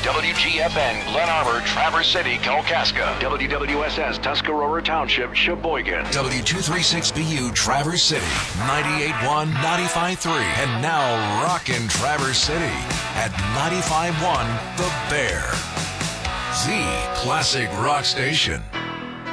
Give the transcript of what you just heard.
WGFN, Glen Arbor, Traverse City, Kalkaska. WWSS, Tuscarora Township, Sheboygan. W236BU, Traverse City, 98.1, 95.3, and now rockin' Traverse City at 95.1 The Bear. The classic rock station.